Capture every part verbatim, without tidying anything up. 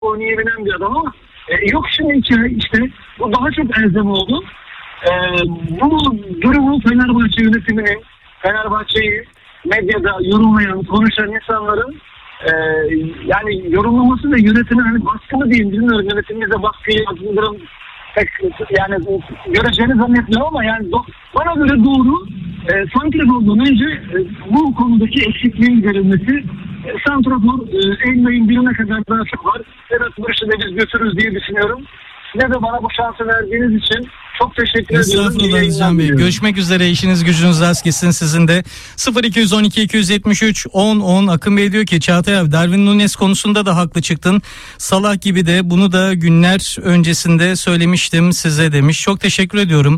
oynayabilen bir adam ama e, yok şimdi işte, işte bu daha çok elzem oldu. E, bu durumu Fenerbahçe yönetiminin, Fenerbahçe'yi medyada yorumlayan, konuşan insanların e, yani yorumlaması ve yönetimi hani baskı mı diyeyim bilmiyorum, yönetimimize baskıyı yaptırım pek yani göreceğini zannetmiyorum ama yani do, bana göre doğru e, santrafordan önce e, bu konudaki eksikliğin giderilmesi. E, santrafor e, Eylül'ün birine kadar daha çok var. Evet, bu işi de biz götürürüz diye düşünüyorum. Size de bana bu şansı verdiğiniz için çok teşekkür ediyorum. Estağfurullah Özcan Bey. Görüşmek üzere. İşiniz gücünüz rast gitsin sizin de. sıfır iki on iki iki yetmiş üç on on Akın Bey diyor ki Çağatay abi Darwin Núñez konusunda da haklı çıktın. Salah gibi de bunu da günler öncesinde söylemiştim size demiş. Çok teşekkür ediyorum.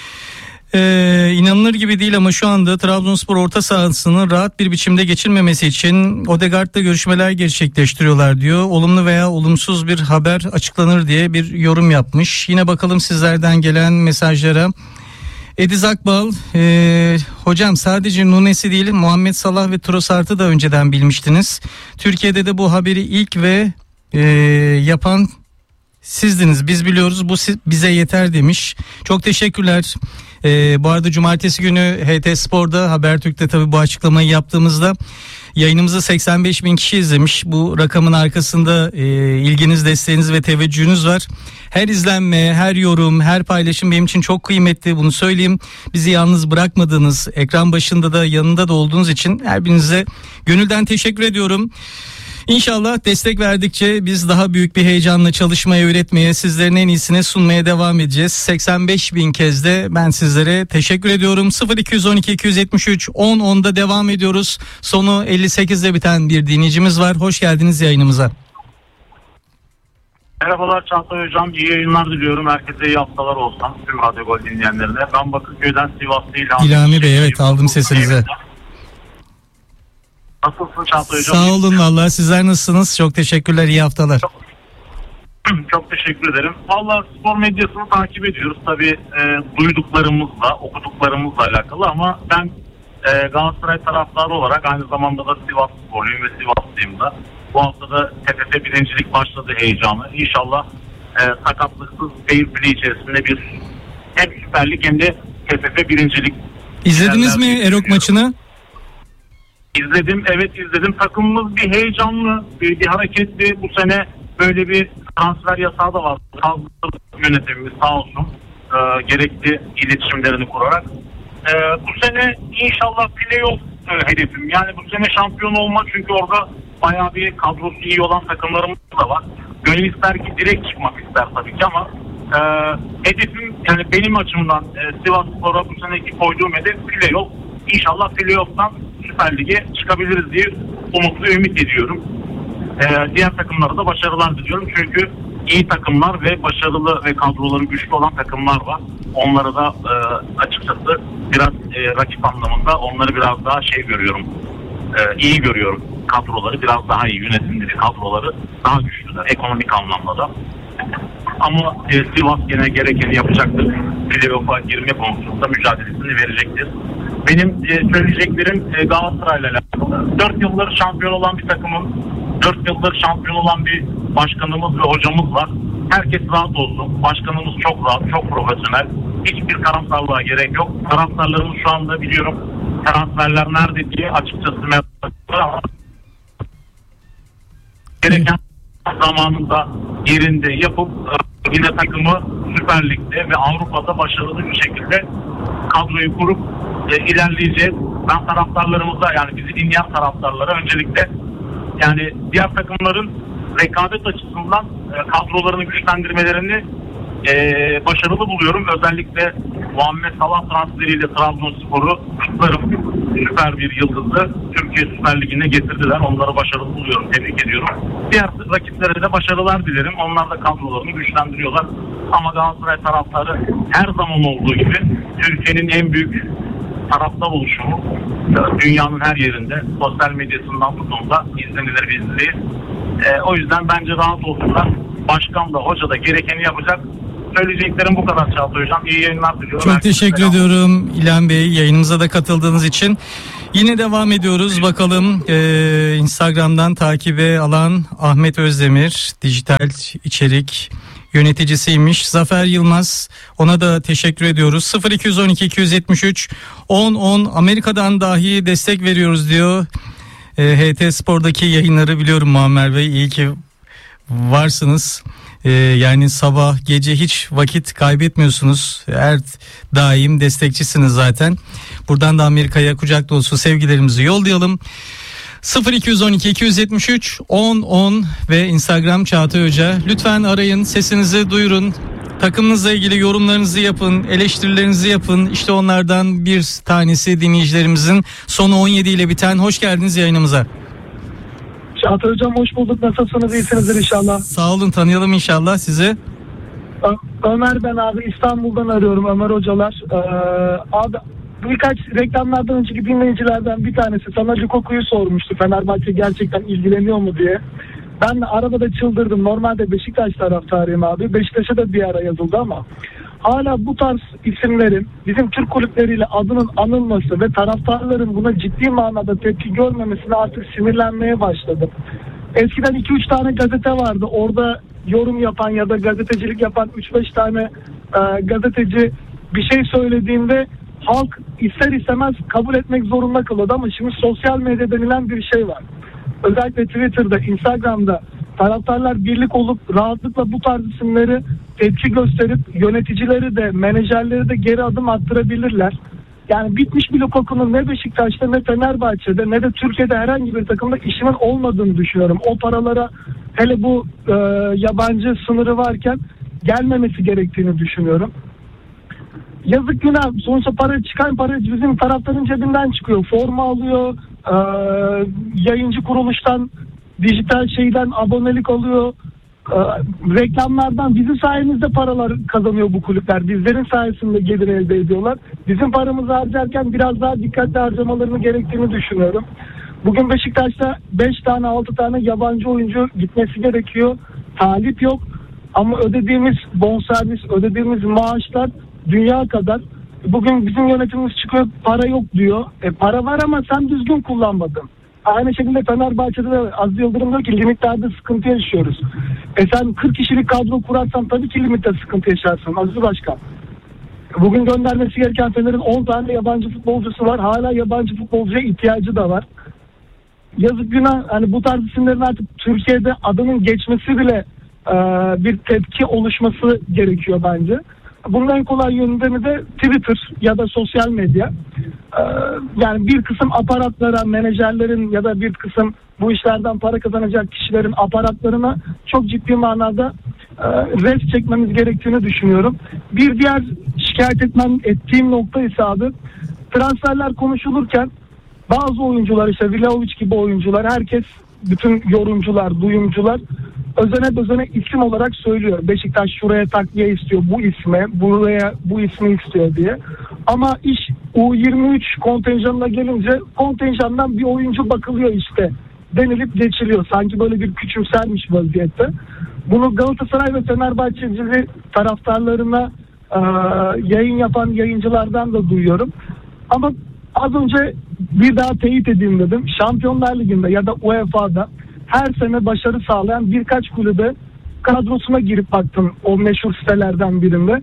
Ee, inanılır gibi değil ama şu anda Trabzonspor orta sahasını rahat bir biçimde geçirmemesi için Odegaard'la görüşmeler gerçekleştiriyorlar diyor. Olumlu veya olumsuz bir haber açıklanır diye bir yorum yapmış. Yine bakalım sizlerden gelen mesajlara. Ediz Akbal, e, hocam sadece Núñez'i değil Muhammed Salah ve Trossard'ı da önceden bilmiştiniz. Türkiye'de de bu haberi ilk ve e, yapan sizdiniz. Biz biliyoruz, bu bize yeter demiş. Çok teşekkürler. Ee, bu arada cumartesi günü H T Spor'da, Habertürk'te tabii bu açıklamayı yaptığımızda yayınımızı seksen beş bin kişi izlemiş. Bu rakamın arkasında e, ilginiz, desteğiniz ve teveccühünüz var. Her izlenme, her yorum, her paylaşım benim için çok kıymetli, bunu söyleyeyim. Bizi yalnız bırakmadığınız, ekran başında da yanında da olduğunuz için her birinize gönülden teşekkür ediyorum. İnşallah destek verdikçe biz daha büyük bir heyecanla çalışmaya, üretmeye, sizlerin en iyisini sunmaya devam edeceğiz. seksen beş bin kez de ben sizlere teşekkür ediyorum. sıfır iki on iki iki yetmiş üç on onda devam ediyoruz. Sonu elli sekizde biten bir dinleyicimiz var. Hoş geldiniz yayınımıza. Merhabalar Çağatay Hocam, iyi yayınlar diliyorum. Herkese iyi haftalar olsun tüm Radyo Gol dinleyenlerine. Ben Bakırköy'den Sivaslı İlhami. İlhami Bey, evet, aldım sesinizi. Nasılsın Çağatay Hocam? Sağ olun vallahi, sizler nasılsınız? Çok teşekkürler, iyi haftalar. Çok, çok teşekkür ederim. Vallahi spor medyasını takip ediyoruz. Tabii e, duyduklarımızla, okuduklarımızla alakalı ama ben e, Galatasaray taraftarı olarak aynı zamanda da Sivas sporluyum ve Sivaslıyım da. Bu hafta da T F F birincilik başladı heyecanı. İnşallah e, sakatlıksız fair play içerisinde bir hem Süper Lig hem de T F F birincilik. İzlediniz mi Erok maçını? İzledim, evet izledim. Takımımız bir heyecanlı, bir, bir hareketli. Bu sene böyle bir transfer yasağı da var. Yönetimimiz sağ olsun e, gerekli iletişimlerini kurarak. E, bu sene inşallah playoff e, hedefim. Yani bu sene şampiyon olmak, çünkü orada bayağı bir kadrosu iyi olan takımlarımız da var. Gönül ister ki direkt çıkmak ister tabii ki ama e, hedefim, yani benim açımdan e, Sivasspor'a bu seneki koyduğum hedef playoff. İnşallah playoff'tan Süper Lig'e çıkabiliriz diye umutlu, ümit ediyorum. Ee, diğer takımlara da başarılar diliyorum. Çünkü iyi takımlar ve başarılı ve kadroları güçlü olan takımlar var. Onları da e, açıkçası biraz e, rakip anlamında onları biraz daha şey görüyorum. E, iyi görüyorum. Kadroları biraz daha iyi, yönetimleri, kadroları daha güçlüler ekonomik anlamda da. Ama e, Sivas gene gerekeni yapacaktır. Playoff'a girme konusunda mücadelesini verecektir. Benim e, söyleyeceklerim e, Galatasaray'la alakalı. dört yıldır şampiyon olan bir takımın, dört yıldır şampiyon olan bir başkanımız ve hocamız var. Herkes rahat olsun. Başkanımız çok rahat, çok profesyonel. Hiçbir karamsarlığa gerek yok. Taraftarlarımız şu anda biliyorum transferler nerede diye açıkçası merak ediyor ama gereken zamanında yerinde yapıp yine takımı Süper Lig'de ve Avrupa'da başarılı bir şekilde kadroyu kurup e, ilerleyeceğiz. Ben taraftarlarımıza, yani bizi dinleyen taraftarlara öncelikle, yani diğer takımların rekabet açısından e, kadrolarını güçlendirmelerini e, başarılı buluyorum. Özellikle Muhammed Salah transferiyle Trabzonspor'u kutlarım. Süper bir yıldızı Türkiye Süper Ligi'ne getirdiler. Onları başarılı buluyorum. Tebrik ediyorum. Diğer rakiplere de başarılar dilerim. Onlar da kadrolarını güçlendiriyorlar. Ama Galatasaray taraftarı her zaman olduğu gibi Türkiye'nin en büyük taraftar oluşumu, dünyanın her yerinde sosyal medyasından tutun da izlenilir bir izleyiz. E, o yüzden bence rahat olsunlar. Başkan da hoca da gerekeni yapacak. Söyleyeceklerim bu kadar Çağatay Hocam. İyi yayınlar diliyorum. Çok teşekkür ediyorum İlhan Bey, yayınımıza da katıldığınız için. Yine devam ediyoruz. Bakalım ee, Instagram'dan takibe alan Ahmet Özdemir, dijital içerik yöneticisiymiş. Zafer Yılmaz, ona da teşekkür ediyoruz. sıfır iki on iki iki yetmiş üç on on Amerika'dan dahi destek veriyoruz diyor. E, H T Spor'daki yayınları biliyorum Muammer Bey, iyi ki varsınız. E, yani sabah gece hiç vakit kaybetmiyorsunuz. Her daim destekçisiniz zaten. Buradan da Amerika'ya kucak dolusu sevgilerimizi yollayalım. sıfır iki on iki iki yetmiş üç on on ve Instagram Çağatay Hoca. Lütfen arayın, sesinizi duyurun. Takımınızla ilgili yorumlarınızı yapın, eleştirilerinizi yapın. İşte onlardan bir tanesi dinleyicilerimizin sonu on yedi ile biten. Hoş geldiniz yayınımıza. Çağatay Hocam hoş bulduk. Nasılsınız? İyisinizdir inşallah. Sağ olun, tanıyalım inşallah sizi. Ö- Ömer ben abi, İstanbul'dan arıyorum, Ömer Hocalar. Ee, abi birkaç reklamlardan önceki dinleyicilerden bir tanesi sana Lukaku'yu sormuştu. Fenerbahçe gerçekten ilgileniyor mu diye. Ben arabada çıldırdım. Normalde Beşiktaş taraftarıyım abi. Beşiktaş'a da bir ara yazıldı ama hala bu tarz isimlerin bizim Türk kulüpleriyle adının anılması ve taraftarların buna ciddi manada tepki görmemesine artık sinirlenmeye başladım. Eskiden iki üç tane gazete vardı. Orada yorum yapan ya da gazetecilik yapan üç beş tane e, gazeteci bir şey söylediğinde halk ister istemez kabul etmek zorunda kalıyordu ama şimdi sosyal medya denilen bir şey var. Özellikle Twitter'da, Instagram'da taraftarlar birlik olup rahatlıkla bu tarz isimleri tepki gösterip yöneticileri de menajerleri de geri adım attırabilirler. Yani bitmiş bir Lukaku'nun ne Beşiktaş'ta ne Fenerbahçe'de ne de Türkiye'de herhangi bir takımda işinin olmadığını düşünüyorum. O paralara hele bu e, yabancı sınırı varken gelmemesi gerektiğini düşünüyorum. Yazık günah, sonuçta para, çıkan para bizim taraftarın cebinden çıkıyor. Forma alıyor, e, yayıncı kuruluştan, dijital şeyden abonelik alıyor. E, reklamlardan bizim sayemizde paralar kazanıyor bu kulüpler. Bizlerin sayesinde gelir elde ediyorlar. Bizim paramızı harcarken biraz daha dikkatli harcamalarını gerektiğini düşünüyorum. Bugün Beşiktaş'ta beş tane altı tane yabancı oyuncu gitmesi gerekiyor. Talip yok ama ödediğimiz bonservis, ödediğimiz maaşlar dünya kadar. Bugün bizim yönetimimiz çıkıyor, para yok diyor. E para var ama sen düzgün kullanmadın. Aynı şekilde Fenerbahçe'de de Aziz Yıldırım diyor ki limitlerde sıkıntı yaşıyoruz. E sen kırk kişilik kadro kurarsan tabii ki limitte sıkıntı yaşarsın Aziz Başkan. Bugün göndermesi gereken Fener'in on tane yabancı futbolcusu var. Hala yabancı futbolcuya ihtiyacı da var. Yazık günah, hani bu tarz isimlerin artık Türkiye'de adının geçmesi bile e, bir tepki oluşması gerekiyor bence. Bunun en kolay yöntemi de Twitter ya da sosyal medya. Ee, yani bir kısım aparatlara, menajerlerin ya da bir kısım bu işlerden para kazanacak kişilerin aparatlarına çok ciddi manada e, res çekmemiz gerektiğini düşünüyorum. Bir diğer şikayet etmem, ettiğim nokta ise abi, transferler konuşulurken bazı oyuncular, işte Vlahovic gibi oyuncular, herkes, bütün yorumcular, duyumcular özene özene isim olarak söylüyor. Beşiktaş şuraya takviye istiyor, bu isme, buraya bu ismi istiyor diye. Ama iş U yirmi üç kontenjanına gelince kontenjandan bir oyuncu bakılıyor işte denilip geçiliyor. Sanki böyle bir küçümsermiş vaziyette. Bunu Galatasaray ve Fenerbahçeli taraftarlarına e, yayın yapan yayıncılardan da duyuyorum. Ama az önce bir daha teyit edeyim dedim. Şampiyonlar Ligi'nde ya da U E F A'da her sene başarı sağlayan birkaç kulübe kadrosuna girip baktım o meşhur sitelerden birinde.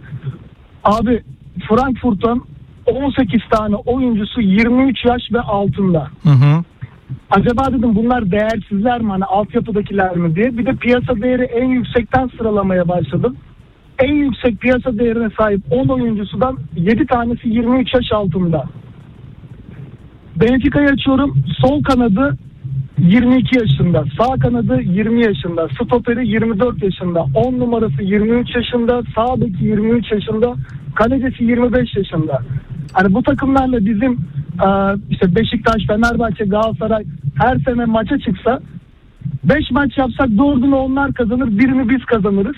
Abi Frankfurt'un on sekiz tane oyuncusu yirmi üç yaş ve altında. Hı hı. Acaba dedim bunlar değersizler mi, hani altyapıdakiler mi diye. Bir de piyasa değeri en yüksekten sıralamaya başladım. En yüksek piyasa değerine sahip on oyuncusudan yedi tanesi yirmi üç yaş altında. Benfica'yı açıyorum. Sol kanadı yirmi iki yaşında, sağ kanadı yirmi yaşında, stoperi yirmi dört yaşında, on numarası yirmi üç yaşında, sağ beki yirmi üç yaşında, kalecisi yirmi beş yaşında. Hani bu takımlarla bizim işte Beşiktaş, Fenerbahçe, Galatasaray her sene maça çıksa beş maç yapsak dördünü onlar kazanır, birini biz kazanırız.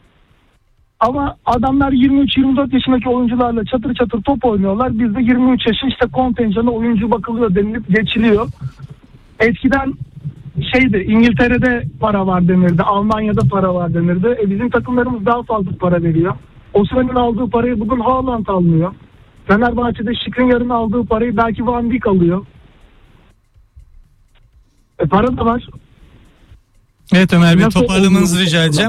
Ama adamlar yirmi üç yirmi dört yaşındaki oyuncularla çatır çatır top oynuyorlar. Bizde yirmi üç yaşı işte kontenjanı oyuncu bakılıyor denilip geçiliyor. Eskiden şeydi, İngiltere'de para var denirdi, Almanya'da para var denirdi. E bizim takımlarımız daha fazla para veriyor. Osimhen'in aldığı parayı bugün Haaland almıyor. Fenerbahçe'de Skriniar'ın aldığı parayı belki Van Dijk alıyor. E, para da var. Evet Ömer Bey, Nasıl toparlamanızı oluyor? rica edeceğim.